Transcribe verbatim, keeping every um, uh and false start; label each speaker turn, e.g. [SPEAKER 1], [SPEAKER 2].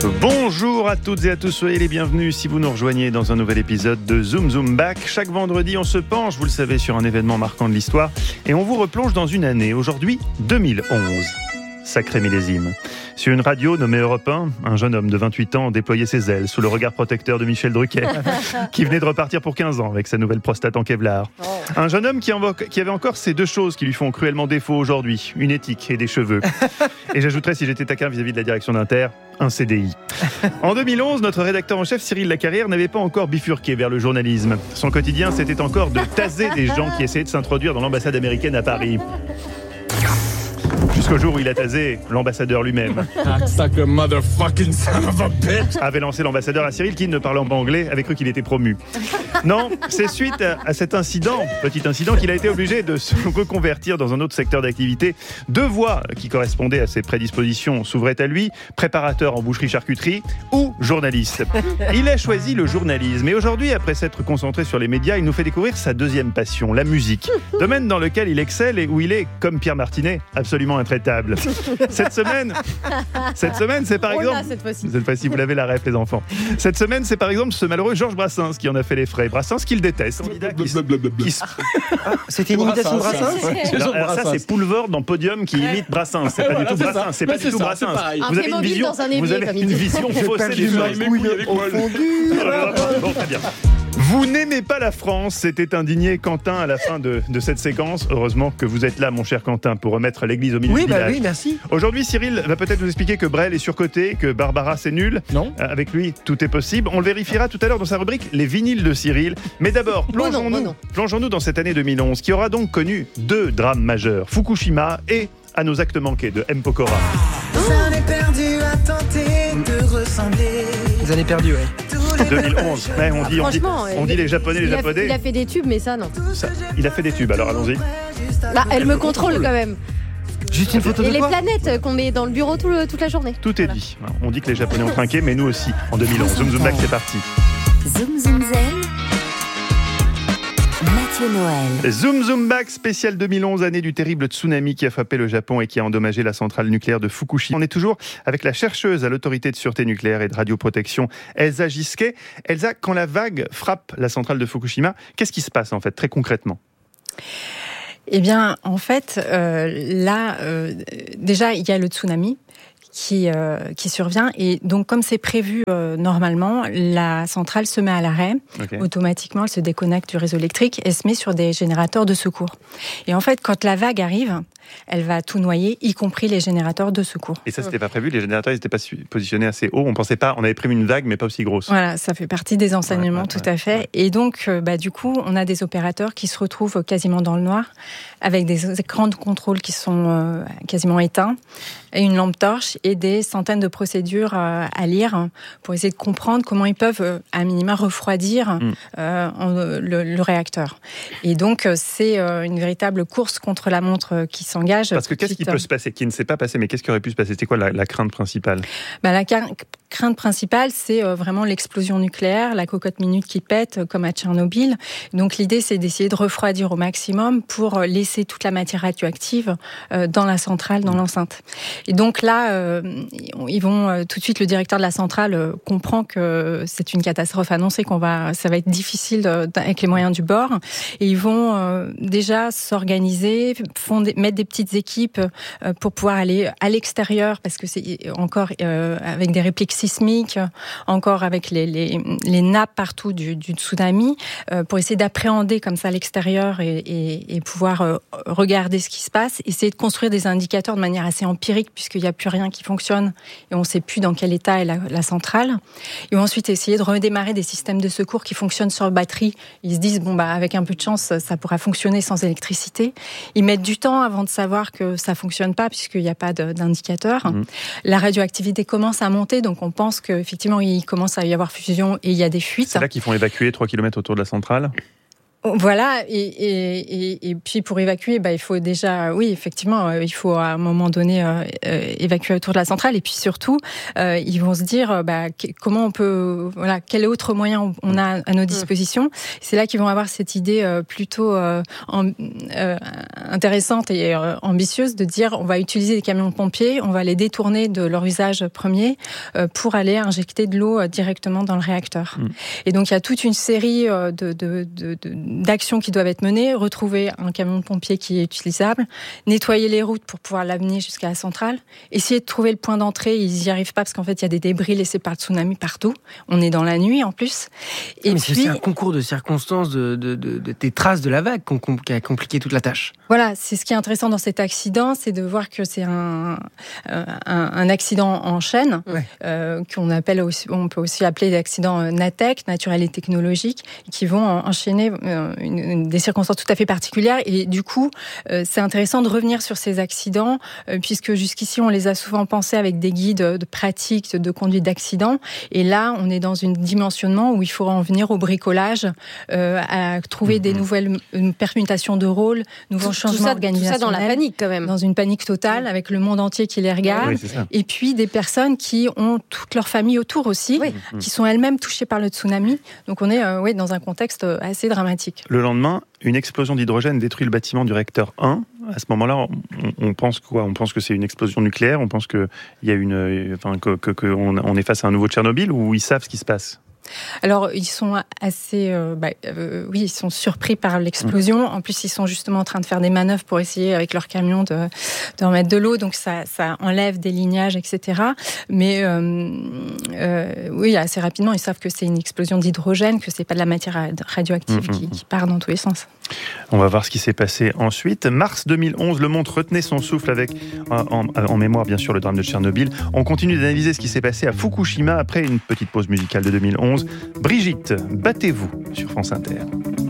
[SPEAKER 1] Bonjour à toutes et à tous, soyez les bienvenus si vous nous rejoignez dans un nouvel épisode de Zoom Zoom Back. Chaque vendredi, on se penche, vous le savez, sur un événement marquant de l'histoire et on vous replonge dans une année, aujourd'hui deux mille onze. Sacré millésime. Sur une radio nommée Europe un, un jeune homme de vingt-huit ans déployait ses ailes sous le regard protecteur de Michel Drucker, qui venait de repartir pour quinze ans avec sa nouvelle prostate en Kevlar. Oh. Un jeune homme qui, invoque, qui avait encore ces deux choses qui lui font cruellement défaut aujourd'hui, une éthique et des cheveux. Et j'ajouterais, si j'étais taquin vis-à-vis de la direction d'Inter, un C D I. En deux mille onze, notre rédacteur en chef Cyril Lacarrière n'avait pas encore bifurqué vers le journalisme. Son quotidien, c'était encore de taser des gens qui essayaient de s'introduire dans l'ambassade américaine à Paris. Jusqu'au jour où il a tasé l'ambassadeur lui-même.
[SPEAKER 2] Like a motherfucking son of a bitch.
[SPEAKER 1] Avait lancé l'ambassadeur à Cyril qui, ne parlant pas anglais, avait cru qu'il était promu. Non, c'est suite à, à cet incident, petit incident, qu'il a été obligé de se reconvertir dans un autre secteur d'activité. Deux voies qui correspondaient à ses prédispositions s'ouvraient à lui, préparateur en boucherie-charcuterie ou journaliste. Il a choisi le journalisme et aujourd'hui, après s'être concentré sur les médias, il nous fait découvrir sa deuxième passion, la musique. Domaine dans lequel il excelle et où il est, comme Pierre Martinet, absolument intraitable. Cette semaine, cette semaine, c'est par
[SPEAKER 3] On
[SPEAKER 1] exemple...
[SPEAKER 3] l'a cette fois-ci.
[SPEAKER 1] Cette fois-ci, vous l'avez la ref, les enfants. Cette semaine, c'est par exemple ce malheureux Georges Brassens qui en a fait les frais. Brassens qu'il déteste. Qui s- qui s-
[SPEAKER 4] Ah, c'était une imitation de Brassens.
[SPEAKER 1] Alors, alors ça, c'est Poulvord dans Podium qui imite Brassens. C'est pas
[SPEAKER 2] Voilà,
[SPEAKER 1] du tout
[SPEAKER 2] c'est ça.
[SPEAKER 1] Brassens. C'est
[SPEAKER 2] Mais
[SPEAKER 1] pas
[SPEAKER 2] c'est
[SPEAKER 1] du tout
[SPEAKER 2] ça,
[SPEAKER 1] Brassens.
[SPEAKER 2] c'est pareil.
[SPEAKER 3] Un
[SPEAKER 1] Vous avez une
[SPEAKER 3] Playmobil
[SPEAKER 1] vision,
[SPEAKER 3] dans un évier,
[SPEAKER 1] vous avez
[SPEAKER 3] comme il
[SPEAKER 1] une
[SPEAKER 3] dit.
[SPEAKER 1] vision
[SPEAKER 4] J'ai
[SPEAKER 1] faussée
[SPEAKER 4] perdu
[SPEAKER 1] des
[SPEAKER 4] ma
[SPEAKER 1] choses.
[SPEAKER 4] couille au fond du
[SPEAKER 1] Bon, très bien. Vous n'aimez pas la France, s'était indigné Quentin à la fin de, de cette séquence. Heureusement que vous êtes là, mon cher Quentin, pour remettre l'église au milieu
[SPEAKER 4] Oui,
[SPEAKER 1] du
[SPEAKER 4] bah
[SPEAKER 1] village.
[SPEAKER 4] oui, merci.
[SPEAKER 1] Aujourd'hui, Cyril va peut-être nous expliquer que Brel est surcoté, que Barbara c'est nul.
[SPEAKER 2] Non.
[SPEAKER 1] Euh, Avec lui, tout est possible. On le vérifiera tout à l'heure dans sa rubrique Les vinyles de Cyril. Mais d'abord,
[SPEAKER 3] Bon non,
[SPEAKER 1] plongeons-nous,
[SPEAKER 3] bon non.
[SPEAKER 1] plongeons-nous dans cette année deux mille onze qui aura donc connu deux drames majeurs, Fukushima et À nos actes manqués de M. Pokora.
[SPEAKER 5] J'en ai perdu à tenter de ressembler.
[SPEAKER 4] Vous avez perdu, ouais.
[SPEAKER 1] deux mille onze. Ouais, on, dit, on, dit,
[SPEAKER 3] Franchement,
[SPEAKER 1] on dit les Japonais, les
[SPEAKER 3] il a,
[SPEAKER 1] Japonais.
[SPEAKER 3] il a fait des tubes, mais ça, non.
[SPEAKER 1] Ça, il a fait des tubes, alors allons-y.
[SPEAKER 3] Là, elle me contrôle quand même.
[SPEAKER 4] Juste une photo
[SPEAKER 3] Et
[SPEAKER 4] de
[SPEAKER 3] les
[SPEAKER 4] quoi
[SPEAKER 3] planètes qu'on met dans le bureau tout le- toute la journée.
[SPEAKER 1] Tout est dit. On dit que les Japonais ont trinqué, mais nous aussi, en deux mille onze. Zoom Zoom Back, c'est parti.
[SPEAKER 6] Zoom Zoom Zen, Mathieu Noël.
[SPEAKER 1] Zoom Zoom Back, spécial deux mille onze, année du terrible tsunami qui a frappé le Japon et qui a endommagé la centrale nucléaire de Fukushima. On est toujours avec la chercheuse à l'autorité de sûreté nucléaire et de radioprotection, Elsa Gisquet. Elsa, quand la vague frappe la centrale de Fukushima, qu'est-ce qui se passe en fait, très concrètement ?
[SPEAKER 7] Eh bien, en fait, euh, là, euh, déjà, il y a le tsunami qui euh, qui survient et donc comme c'est prévu euh, normalement, la centrale se met à l'arrêt.
[SPEAKER 1] Okay.
[SPEAKER 7] Automatiquement, elle se déconnecte du réseau électrique et se met sur des générateurs de secours. Et en fait, quand la vague arrive, elle va tout noyer, y compris les générateurs de secours.
[SPEAKER 1] Et ça, c'était pas prévu. Les générateurs, ils n'étaient pas su- positionnés assez haut. On pensait pas. On avait prévu une vague, mais pas aussi grosse.
[SPEAKER 7] Voilà, ça fait partie des enseignements,
[SPEAKER 1] Ouais, ouais,
[SPEAKER 7] tout
[SPEAKER 1] ouais,
[SPEAKER 7] à fait.
[SPEAKER 1] ouais.
[SPEAKER 7] Et donc, euh, bah, du coup, on a des opérateurs qui se retrouvent quasiment dans le noir, avec des écrans de contrôle qui sont euh, quasiment éteints, et une lampe torche, et des centaines de procédures euh, à lire pour essayer de comprendre comment ils peuvent, euh, à minima, refroidir
[SPEAKER 1] Mm.
[SPEAKER 7] euh, en, euh, le, le réacteur. Et donc, euh, c'est euh, une véritable course contre la montre euh, qui s'engage.
[SPEAKER 1] Parce que qu'est-ce qui
[SPEAKER 7] Petite,
[SPEAKER 1] peut se passer, qui ne s'est pas passé, mais qu'est-ce qui aurait pu se passer ? C'était quoi la, la crainte principale ?
[SPEAKER 7] Bah, la car- crainte principale, c'est euh, vraiment l'explosion nucléaire, la cocotte minute qui pète, euh, comme à Tchernobyl. Donc l'idée, c'est d'essayer de refroidir au maximum pour euh, laisser toute la matière radioactive euh, dans la centrale, dans l'enceinte. Et donc là, euh, ils vont euh, tout de suite, le directeur de la centrale euh, comprend que c'est une catastrophe annoncée, qu'on va, ça va être difficile euh, avec les moyens du bord. Et ils vont euh, déjà s'organiser, fonder, mettre des petites équipes euh, pour pouvoir aller à l'extérieur, parce que c'est encore euh, avec des répliques sismiques, encore avec les, les, les nappes partout du, du tsunami, euh, pour essayer d'appréhender comme ça l'extérieur et, et, et pouvoir euh, regarder ce qui se passe, essayer de construire des indicateurs de manière assez empirique, puisqu'il n'y a plus rien qui fonctionne et on ne sait plus dans quel état est la, la centrale. Et ensuite essayer de redémarrer des systèmes de secours qui fonctionnent sur batterie. Ils se disent, bon, bah, avec un peu de chance, ça pourra fonctionner sans électricité. Ils mettent du temps avant de savoir que ça ne fonctionne pas, puisqu'il n'y a pas de, d'indicateur. Mmh. La radioactivité commence à monter, donc on pense qu'effectivement, il commence à y avoir fusion et il y a des fuites.
[SPEAKER 1] C'est là qu'ils font évacuer trois kilomètres autour de la centrale ?
[SPEAKER 7] Voilà, et, et, et, et puis pour évacuer, bah, il faut déjà, oui, effectivement, euh, il faut à un moment donné euh, euh, évacuer autour de la centrale, et puis surtout, euh, ils vont se dire, bah, comment on peut, voilà, quel autre moyen on a à nos dispositions. C'est là qu'ils vont avoir cette idée euh, plutôt euh, en, euh, intéressante et euh, ambitieuse de dire, on va utiliser des camions de pompiers, on va les détourner de leur usage premier euh, pour aller injecter de l'eau euh, directement dans le réacteur. Mmh. Et donc il y a toute une série euh, de, de, de, de d'actions qui doivent être menées, retrouver un camion de pompiers qui est utilisable, nettoyer les routes pour pouvoir l'amener jusqu'à la centrale, essayer de trouver le point d'entrée, ils n'y arrivent pas parce qu'en fait il y a des débris laissés par le tsunami partout, on est dans la nuit en plus.
[SPEAKER 4] Et mais puis, c'est un concours de circonstances, de, de, de, de, des traces de la vague qui a compliqué toute la tâche.
[SPEAKER 7] Voilà, c'est ce qui est intéressant dans cet accident, c'est de voir que c'est un, un, un accident en chaîne, ouais. euh, qu'on appelle aussi, on peut aussi appeler l'accident NATEC, naturel et technologique, qui vont enchaîner euh, Une, une, des circonstances tout à fait particulières, et du coup euh, c'est intéressant de revenir sur ces accidents euh, puisque jusqu'ici on les a souvent pensés avec des guides de pratique de conduite d'accident, et là on est dans un dimensionnement où il faut en venir au bricolage, euh, à trouver mmh. des nouvelles permutations de rôles, nouveaux changements organisationnels.
[SPEAKER 3] Tout ça dans la panique quand même.
[SPEAKER 7] Dans une panique totale, avec le monde entier qui les regarde, oui, et puis des personnes qui ont toute leur famille autour aussi, oui. qui sont elles-mêmes touchées par le tsunami, donc on est euh, oui, dans un contexte assez dramatique.
[SPEAKER 1] Le lendemain, une explosion d'hydrogène détruit le bâtiment du réacteur un. À ce moment-là, on, on pense quoi ? On pense que c'est une explosion nucléaire. On pense que il y a une, enfin, que, que, que on, on est face à un nouveau Tchernobyl, ou ils savent ce qui se passe ?
[SPEAKER 7] Alors, ils sont assez, euh, bah, euh, oui, ils sont surpris par l'explosion. En plus, ils sont justement en train de faire des manœuvres pour essayer, avec leur camion, de, de remettre de l'eau. Donc, ça, ça enlève des lignages, et cetera. Mais euh, euh, oui, assez rapidement, ils savent que c'est une explosion d'hydrogène, que c'est pas de la matière radioactive mmh, qui, qui part dans tous les sens.
[SPEAKER 1] On va voir ce qui s'est passé ensuite. Mars deux mille onze, le monde retenait son souffle avec, en, en mémoire bien sûr, le drame de Tchernobyl. On continue d'analyser ce qui s'est passé à Fukushima après une petite pause musicale de deux mille onze. Brigitte, battez-vous sur France Inter.